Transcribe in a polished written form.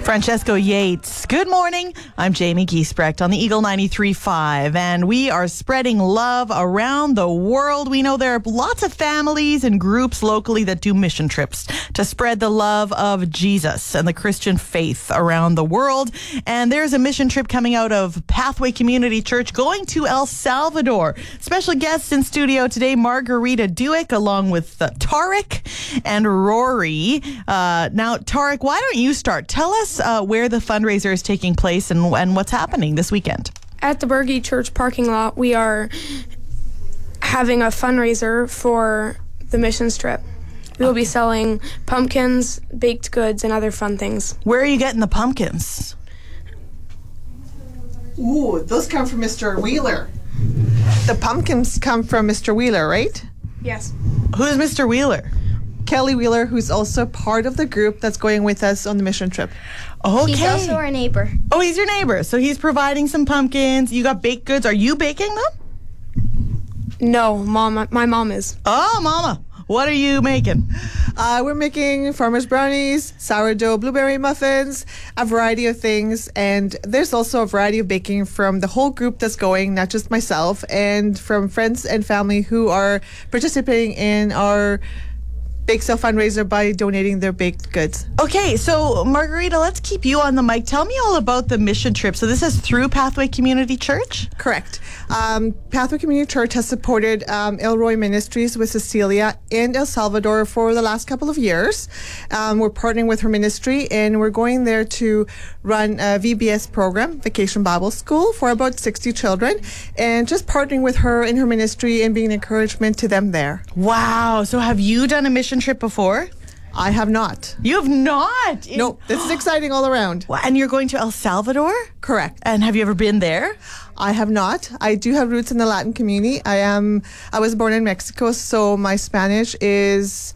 Francesco Yates. Good morning. I'm Jamie Giesbrecht on the Eagle 93.5, and we are spreading love around the world. We know there are lots of families and groups locally that do mission trips to spread the love of Jesus and the Christian faith around the world. And there's a mission trip coming out of Pathway Community Church going to El Salvador. Special guests in studio today, Margarita Duick, along with Tarek and Rory. Now, Tarek, why don't you start? Tell us where the fundraiser is taking place and what's happening this weekend. At the Bergie Church parking lot, we are having a fundraiser for the missions trip. We will be selling pumpkins, baked goods, and other fun things. Where are you getting the pumpkins? Ooh, those come from Mr. Wheeler. The pumpkins come from Mr. Wheeler, right? Yes. Who's Mr. Wheeler? Kelly Wheeler, who's also part of the group that's going with us on the mission trip. Okay. He's also our neighbor. Oh, he's your neighbor. So he's providing some pumpkins. You got baked goods. Are you baking them? No, Mom. My mom is. Oh, Mama. What are you making? We're making farmer's brownies, sourdough blueberry muffins, a variety of things. And there's also a variety of baking from the whole group that's going, not just myself, and from friends and family who are participating in our bake sale fundraiser by donating their baked goods. Okay, so Margarita, let's keep you on the mic. Tell me all about the mission trip. So this is through Pathway Community Church? Correct. Pathway Community Church has supported Elroy Ministries with Cecilia in El Salvador for the last couple of years. We're partnering with her ministry, and we're going there to run a VBS program, Vacation Bible School, for about 60 children, and just partnering with her in her ministry and being an encouragement to them there. Wow. So have you done a mission trip before? I have not. You have not? Nope. This is exciting all around. And you're going to El Salvador? Correct. And have you ever been there? I have not. I do have roots in the Latin community. I was born in Mexico, so my Spanish is